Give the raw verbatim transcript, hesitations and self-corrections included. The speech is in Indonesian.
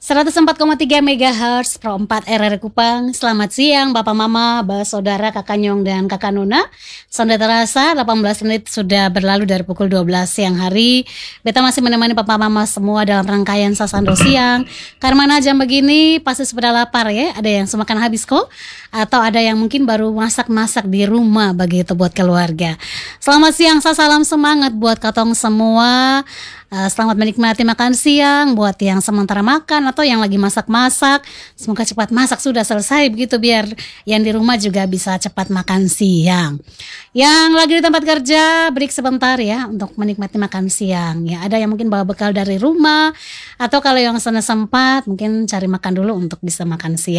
seratus empat koma tiga megahertz Pro empat R R Kupang. Selamat siang Bapak Mama, Bapak Saudara, Kakak Nyong dan Kakak Nona. Sudah terasa delapan belas menit sudah berlalu dari pukul dua belas siang hari. Beta masih menemani Bapak Mama semua dalam rangkaian Sasando Siang. Karena jam begini pasti sudah lapar ya. Ada yang semakan habis kok, atau ada yang mungkin baru masak-masak di rumah begitu buat keluarga. Selamat siang, salam semangat buat katong semua. Uh, selamat menikmati makan siang buat yang sementara makan atau yang lagi masak-masak. Semoga cepat masak sudah selesai begitu biar yang di rumah juga bisa cepat makan siang. Yang lagi di tempat kerja break sebentar ya untuk menikmati makan siang. Ya, ada yang mungkin bawa bekal dari rumah atau kalau yang sana sempat mungkin cari makan dulu untuk bisa makan siang.